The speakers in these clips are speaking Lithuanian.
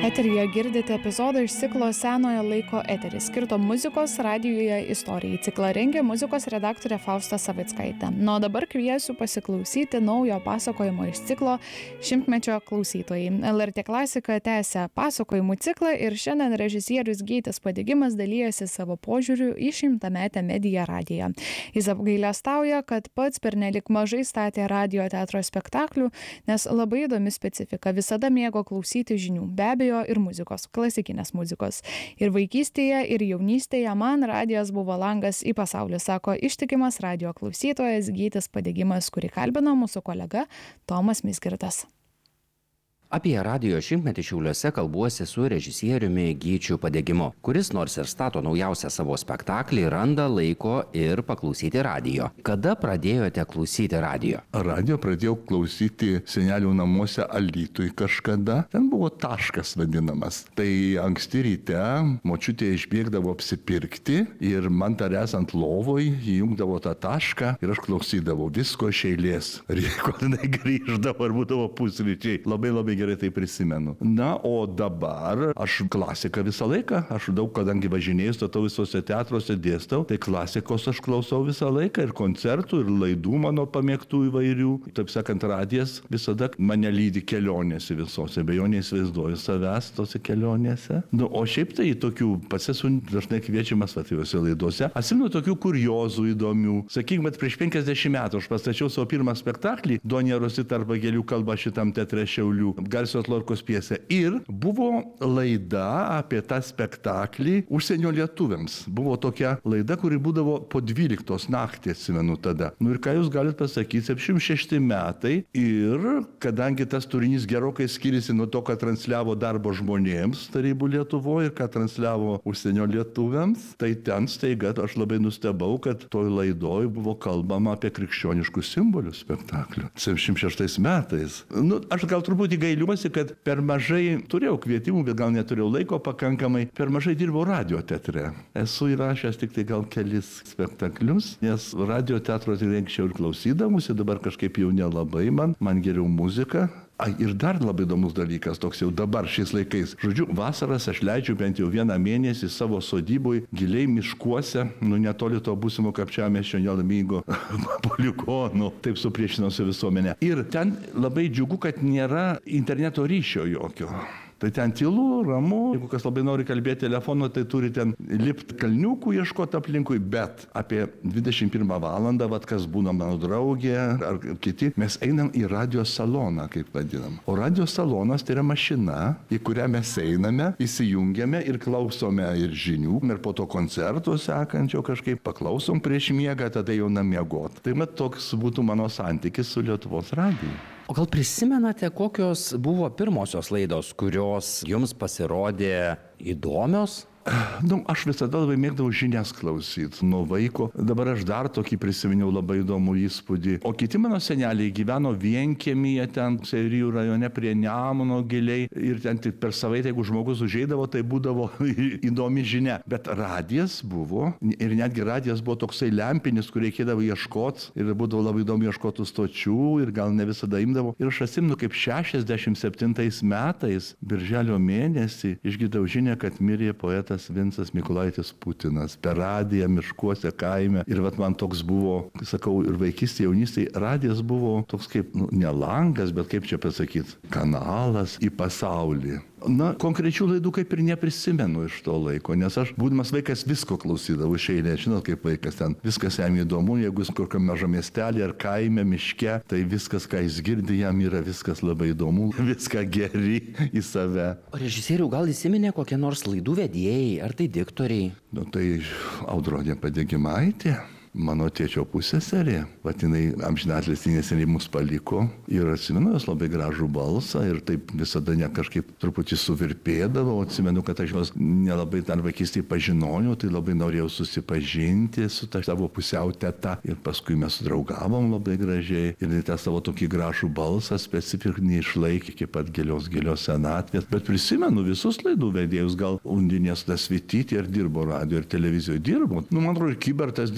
Eteryje girdite epizodą iš ciklo Senojo laiko eteris, skirto muzikos radijoje istorijai. Ciklą rengė muzikos redaktorė Fausta Savickaitė. O dabar kviesiu pasiklausyti naujo pasakojimo iš ciklo Šimtmečio klausytojai. LRT Klasika tęsia pasakojimų ciklą ir šiandien režisierius Gytis Padegimas dalyjasi savo požiūriu į 100-metę mediją radiją. Jis apgailestauja, kad pats pernelik mažai statė radio teatro spektaklių, nes labai įdomi specifika, visada mėgo klausyti žinių. Be abejo, ir muzikos, klasikinės muzikos. Ir vaikystėje, ir jaunystėje man radijas buvo langas į pasaulį, sako ištikimas radio klausytojas Gytis Padegimas, kurį kalbino mūsų kolega Tomas Misgirdas. Apie radijo šimtmetį Šiauliuose kalbuosi su režisieriumi Gyčiu Padegimu, kuris nors ir stato naujausią savo spektaklį, randa laiko ir paklausyti radijo. Kada pradėjote klausyti radijo? Radijo pradėjau klausyti senelių namuose Alytui kažkada. Ten buvo taškas vadinamas. Tai anksti ryte močiutė išbėgdavo apsipirkti ir man dar esant lovoj įjungdavo tą tašką ir aš klausydavau visko iš eilės. Ir kol jinai grįždavo ir būdavo pusryčiai. Labai gerai tai prisimenu. Na, o dabar aš klasiką visą laiką. Aš daug, kadangi važinėjau, statau visose teatruose, dėstau, tai klasikos aš klausau visą laiką ir koncertų, ir laidų mano pamėgtų įvairių. Taip sakant, radijas visada mane lydi kelionėse visose. Be jo neįsivaizduoju savęs tose kelionėse. Nu, o šiaip tai tokių pats esu dažnai kviečiamas atėjose laidose. Atsimenu tokių kuriozų įdomių. Sakykime, bet prieš 50 metų aš pastačiau savo pirmą spektaklį Donja Rosita arba Gėlių kalba šitam teatre Šiaulių. Garsios Lorkos pjesė. Ir buvo laida apie tą spektaklį užsienio lietuviams. Buvo tokia laida, kuri būdavo po 12 naktį, atsimenu tada. Nu ir ką jūs galite pasakyti, 76 metai ir kadangi tas turinys gerokai skiriasi nuo to, ką transliavo darbo žmonėms tarybų Lietuvoje ir ką transliavo užsienio lietuviams, tai ten staiga aš labai nustebau, kad toj laidoj buvo kalbama apie krikščioniškus simbolius spektaklių. 76 metais. Nu, aš gal truputį gailiuosi, kad per mažai turėjau kvietimų, bet gal neturėjau laiko pakankamai, per mažai dirbau radio teatre. Esu įrašęs tik tai gal kelis spektaklius, nes radio teatro tik anksčiau ir klausydamusi, dabar kažkaip jau nelabai man geriau muzika. Ir dar labai įdomus dalykas, toks jau dabar šiais laikais. Žodžiu, vasaras aš leidžiu bent jau 1 mėnesį savo sodyboj, giliai miškuose, netoli to būsimo Kapčiamiesčio nelaimingo poligono, taip supriešinausi visuomenę. Ir ten labai džiugu, kad nėra interneto ryšio jokio. Tai ten tylu, ramu, jeigu kas labai nori kalbėti telefonu, tai turi ten lipti kalniukų, ieškoti aplinkui, bet apie 21 valandą, kas būna mano draugė ar kiti, mes einam į radio saloną, kaip vadinam. O radio salonas tai yra mašina, į kurią mes einame, įsijungiame ir klausome ir žinių, ir po to koncerto sekančio kažkaip paklausom prieš miegą, tada jau namiegot. Tai toks būtų mano santykis su Lietuvos radiju. O gal prisimenate, kokios buvo pirmosios laidos, kurios jums pasirodė įdomios? Aš visada labai mėgdavau žinias klausyti nuo vaiko. Dabar aš dar tokį prisiminiau labai įdomų įspūdį. O kiti mano seneliai gyveno vienkiemyje ten, Seirijų rajone prie Nemuno giliai. Ir ten tik per savaitę, jeigu žmogus užeidavo, tai būdavo įdomi žinia. Bet radijas buvo, ir netgi radijas buvo toksai lempinis, kur reikėdavo ieškoti. Ir būdavo labai įdomu ieškoti stočių ir gal ne visada imdavo. Ir aš atsimenu, kaip 67 metais, birželio mėnesį, išgirdau žinią, kad mirė poetas Vincas Mykolaitis Putinas per radiją miškuose kaime. Ir man toks buvo, sakau, ir vaikystėje, jaunystėje, radijas buvo toks kaip, ne langas, bet kaip čia pasakyti, kanalas į pasaulį. Konkrečių laidų kaip ir neprisimenu iš to laiko, nes aš, būdamas vaikas, visko klausydavau iš eilės. Žinot, kaip vaikas ten, viskas jam įdomu, jeigu jis kokiam mažam miestelį ar kaime, miške, tai viskas, ką jis girdi, jam yra viskas labai įdomu, viską geri į save. O režisierių gal įsiminė kokie nors laidų vedėjai, ar tai diktoriai? Tai Audronė Padegimaitė. Mano tėčio pusseserė, jinai amžinatilsį neseniai mus paliko ir atsimenu jos labai gražų balsą ir taip visada kažkaip truputį suvirpėdavo. Atsimenu, kad aš jos nelabai dar vaikystėje pažinojau, tai labai norėjau susipažinti su ta savo pusiau teta ir paskui mes draugavom labai gražiai ir tą savo tokį gražų balsą specifinį išlaikė iki pat gilios senatvės. Bet prisimenu visus laidų vedėjus, gal Undinės Dasvytytė ir dirbo radio ir televizijoje dirbo. Man atrodo, ir Kybartas dirbo.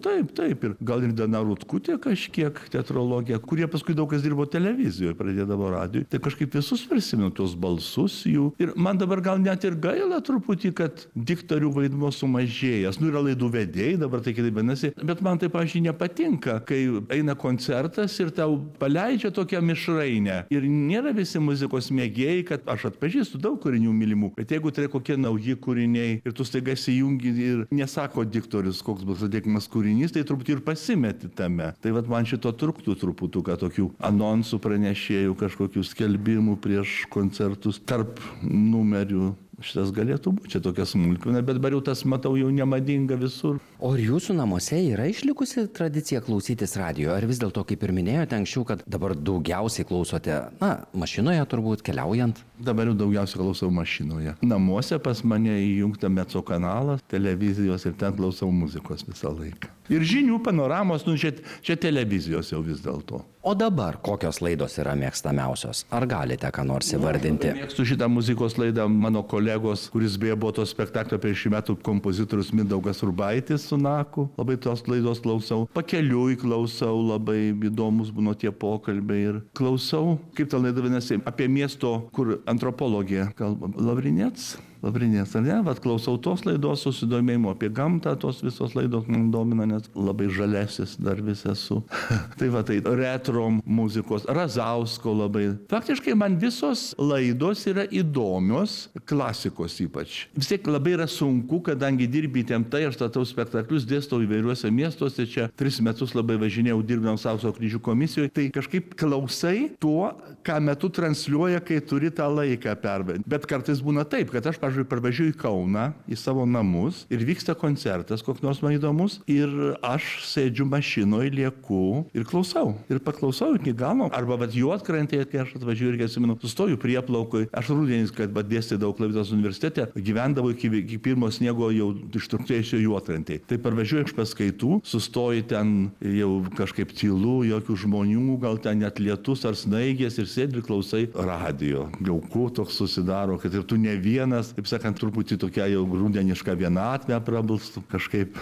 taip. Ir gal ir Dana Rutkutė kažkiek teatrologija, kurie paskui daug kas dirbo televizijoje, pradėdavo radijoje. Tai kažkaip visus prisimenu tos balsus jų. Ir man dabar gal net ir gaila truputį, kad diktorių vaidmuo sumažėjęs. Yra laidų vedėjai, dabar tai kitaip vadinasi. Bet man tai, pavyzdžiui, nepatinka, kai eina koncertas ir tau paleidžia tokią mišrainę. Ir nėra visi muzikos mėgėjai, kad aš atpažįstu daug kūrinių mylimų. Bet jeigu tai kokie nauji kūriniai ir tu staiga įsijungi ir nesako diktorius, koks bus atliekamas kūrinys, tai truputį ir pasimeti tame. Tai vat man šito truktų truputuką tokių anonsų pranešėjų, kažkokių skelbimų prieš koncertus tarp numerių. Šitas galėtų būti, čia tokia smulkmena, bet dabar jau tas matau jau nemadinga visur. O ir jūsų namuose yra išlikusi tradicija klausytis radijo? Ar vis dėlto, kaip ir minėjote anksčiau, kad dabar daugiausiai klausote, mašinoje turbūt, keliaujant? Dabar jau daugiausiai klausau mašinoje. Namuose pas mane įjungta Meco kanalas, televizijos ir ten klausau muzikos visą laiką. Ir žinių panoramos, čia televizijos jau vis dėlto. O dabar kokios laidos yra mėgstamiausios? Ar galite ką nors įvardinti? Mėgstu šitą muzikos laidą mano kolegos, kuris beje buvo to spektaklio prieš šį metų kompozitorius Mindaugas Urbaitis su Naku. Labai tos laidos klausau. Pakeliui klausau, labai įdomus būna tie pokalbiai ir klausau. Kaip ta laida vadinasi? Apie miesto, kur antropologija kalba. Lavrinėts, ar ne? Vat klausau tos laidos susidomėjimo apie gamtą, tos visos laidos man domina, nes labai žalesis dar vis esu. Tai retro muzikos, Razausko labai. Faktiškai man visos laidos yra įdomios, klasikos ypač. Vis tiek labai yra sunku, kadangi dirbi įtemptai, aš statau spektaklius, dėstau įvairiuose miestuose, čia 3 metus labai važinėjau, dirbdam Aukso kryžių komisijoje, tai kažkaip klausai tuo, ką metu transliuoja, kai turi tą laiką pervedti. Bet kartais būna taip, kad aš, pavyzdžiui, parvažiuoju į Kauną, į savo namus ir vyksta koncertas, koks nors man įdomus, ir aš sėdžiu mašinoje, lieku ir klausau. Ir paklausau iki galo. Arba Juodkrantėje, kai aš atvažiuoju ir atsimenu, sustoju prieplaukoj. Aš rudenį, kad dėstydavau Klaipėdos universitete, gyvendavau iki pirmo sniego jau ištrūktėjusio Juodkrantėje. Tai parvažiuoju iš paskaitų, sustoju ten jau kažkaip tylu, jokių žmonių, gal ten net lietus ar snaigės ir sėdi ir klausai radijo. Jauku toks susidaro, kad ir tu ne vienas, taip sakant, truputį tokia jau rudeniška vienatvė prabilstų, kažkaip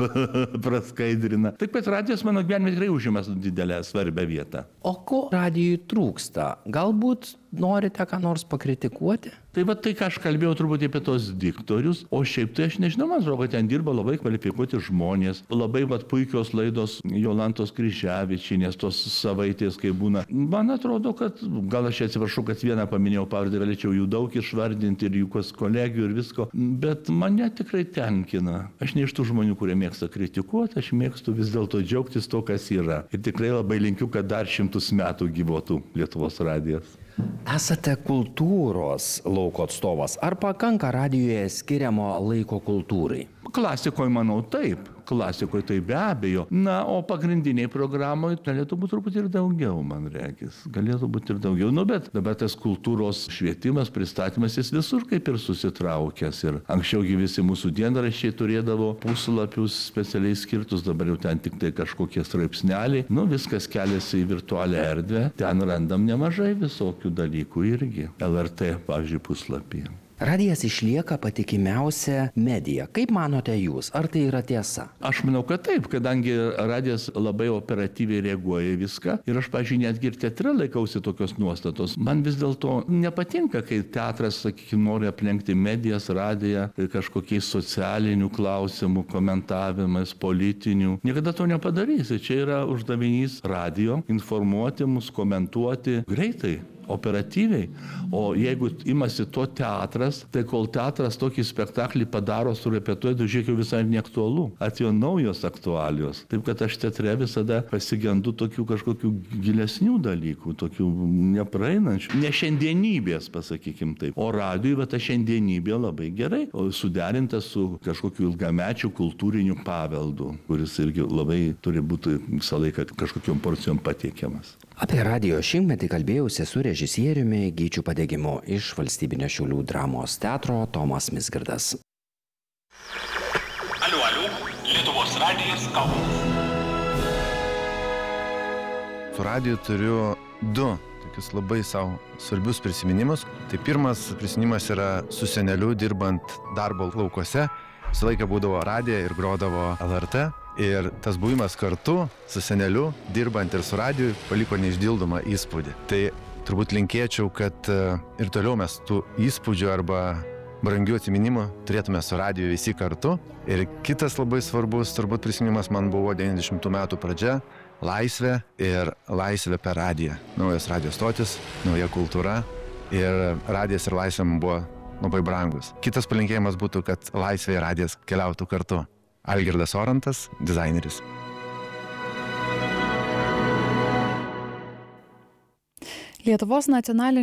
praskaidrina. Taip pat radijas mano gyvenime tikrai užima didelę svarbią vietą. O ko radijui trūksta? Galbūt norite ką nors pakritikuoti? Tai tai, ką aš kalbėjau truputį apie tos diktorius, o šiaip tai aš nežinau, man atrodo, kad ten dirba labai kvalifikuoti žmonės, labai puikios laidos Jolantos Kryževičienės, tos savaitės, kai būna. Man atrodo, kad, gal aš atsiprašau, kad vieną paminėjau pavardę, galėčiau jų daug išvardinti ir jų kolegijų ir visko, bet mane tikrai tenkina. Aš ne iš tų žmonių, kurie mėgsta kritikuoti, aš mėgstu vis dėlto džiaugtis to, kas yra. Ir tikrai labai linkiu, kad dar 100 metų gyvuotų Lietuvos radijas. Esate kultūros lauko atstovas. Ar pakanka radijuje skiriamo laiko kultūrai? Klasikoje, manau, taip. Klasikoje tai be abejo. Na, o pagrindiniai programoje galėtų būti truputį ir daugiau, man regis. Galėtų būti ir daugiau. Bet dabar tas kultūros švietimas, pristatymas, jis visur kaip ir susitraukęs. Ir anksčiaugi visi mūsų dienraščiai turėdavo puslapius specialiai skirtus, dabar jau ten tik tai kažkokie straipsneliai. Viskas keliasi į virtualią erdvę. Ten randam nemažai visokių dalykų irgi. LRT, pavyzdžiui, puslapyje. Radijas išlieka patikimiausia medija. Kaip manote jūs? Ar tai yra tiesa? Aš manau, kad taip, kadangi radijas labai operatyviai reaguoja į viską. Ir aš, pavyzdžiui, netgi ir teatre laikausi tokios nuostatos. Man vis dėlto nepatinka, kai teatras, sakykime, nori aplenkti medijas, radiją, kažkokiais socialinių klausimų, komentavimais, politinių. Niekada to nepadarysi. Čia yra uždavinys radijo informuoti mus, komentuoti greitai. Operatyviai. O jeigu imasi to teatras, tai kol teatras tokį spektaklį padaro, surepetuoja, žiūrėk, jau visai neaktualu. Atėjo naujos aktualijos. Taip, kad aš teatre visada pasigendu tokių kažkokių gilesnių dalykų, tokių nepraeinančių. Ne šiandienybės, pasakykim taip. O radijui, ta šiandienybė labai gerai, suderinta su kažkokiu ilgamečiu kultūriniu paveldu, kuris irgi labai turi būti visą laiką kažkokiom porcijom patiekiamas. Apie radijo 100-metį kalbėjausi su režisieriumi Gyčiu Padegimu iš Valstybinio Šiaulių dramos teatro Tomas Mizgirdas. Aliu, Lietuvos radijas Kaunas. Su radiju turiu 2 tokius labai savo svarbius prisiminimus. Tai pirmas prisiminimas yra su seneliu dirbant darbo laukuose. Visą laiką būdavo radija ir grodavo LRT. Ir tas buvimas kartu su seneliu, dirbant ir su radiju, paliko neišdildomą įspūdį. Tai turbūt linkėčiau, kad ir toliau mes tų įspūdžių arba brangių atsiminimų turėtume su radiju visi kartu. Ir kitas labai svarbus turbūt prisiminimas man buvo 90 metų pradžia, laisvė ir laisvė per radiją. Naujas radijo stotis, nauja kultūra ir radijas ir laisvė man buvo labai brangus. Kitas palinkėjimas būtų, kad laisvė ir radijas keliautų kartu. Algirdas Orantas, dizaineris. Lietuvos nacionalinio